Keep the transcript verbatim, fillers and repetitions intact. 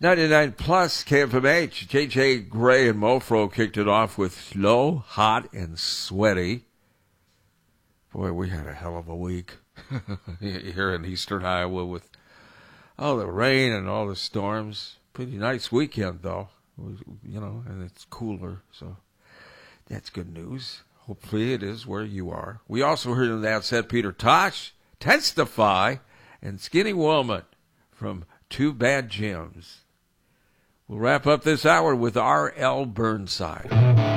ninety-nine plus K F M H. J J Gray and Mofro kicked it off with Slow, Hot, and Sweaty. Boy, we had a hell of a week here in eastern Iowa with all the rain and all the storms. Pretty nice weekend, though. It was, you know, and it's cooler, so that's good news. Hopefully it is where you are. We also heard in that set Peter Tosh, Testify, and Skinny Woman from Two Bad Gems. We'll wrap up this hour with R L Burnside.